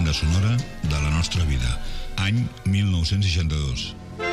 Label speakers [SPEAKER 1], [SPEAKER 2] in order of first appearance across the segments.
[SPEAKER 1] banda sonora de la nostra vida. Any 1962.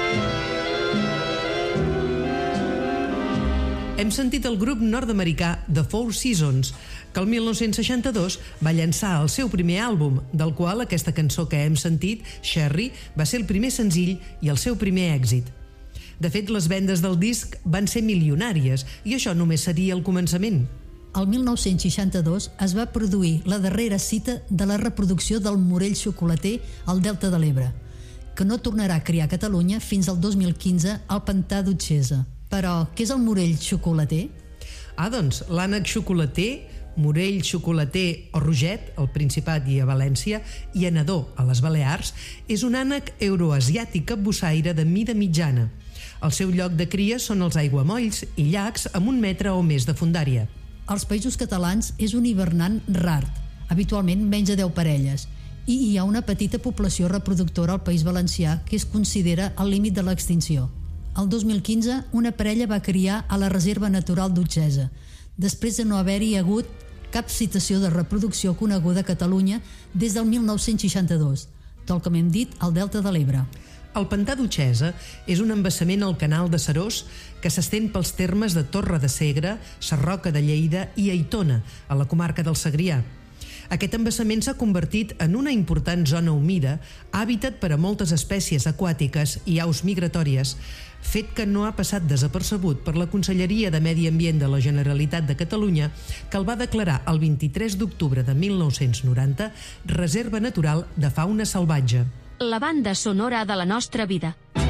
[SPEAKER 2] Hem sentit el grup nord-americà The Four Seasons, que el 1962 va llançar el seu primer àlbum, del qual aquesta cançó que hem sentit, Sherry, va ser el primer senzill i el seu primer èxit. De fet, les vendes del disc van ser milionàries i això només seria el començament.
[SPEAKER 3] El 1962 es va produir la darrera cita de la reproducció del Morell xocolater al Delta de l'Ebre, que no tornarà a criar a Catalunya fins al 2015 al Pantà d'Utxesa. Però què és el Morell xocolater?
[SPEAKER 2] Doncs l'ànec xocolater, Morell xocolater o roget al Principat i a València i anador a les Balears és un ànec euroasiàtic capbussaire de mida mitjana. El seu lloc de cria són els aiguamolls i llacs amb 1 metre o més de fondària.
[SPEAKER 3] Als Països Catalans és un hivernant rar, habitualment menys de 10 parelles, i hi ha una petita població reproductora al País Valencià que es considera al límit de l'extinció. El 2015, una parella va criar a la Reserva Natural d'Utxesa, després de no haver-hi hagut cap situació de reproducció coneguda a Catalunya des del 1962, tal com hem dit, al Delta de l'Ebre.
[SPEAKER 2] El Pantà d'Utxesa és un embassament al canal de Serós que s'estén pels termes de Torre de Segre, Sarroca de Lleida i Aitona, a la comarca del Segrià. Aquest embassament s'ha convertit en una important zona humida, hàbitat per a moltes espècies aquàtiques i aus migratòries, fet que no ha passat desapercebut per la Conselleria de Medi Ambient de la Generalitat de Catalunya, que el va declarar el 23 d'octubre de 1990 Reserva Natural de Fauna Salvatge.
[SPEAKER 4] La banda sonora de la nostra vida.